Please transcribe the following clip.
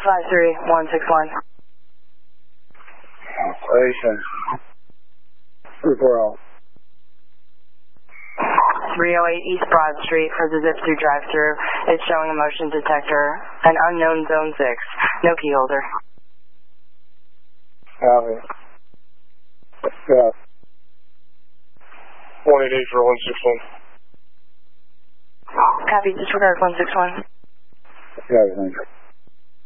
53161. Station. Report all. 308 East Broad Street for the zip-through drive-through. It's showing a motion detector. An unknown zone 6. No key holder. Copy. Yeah. 188 for 161. Copy, disregard 161. Yeah, thanks.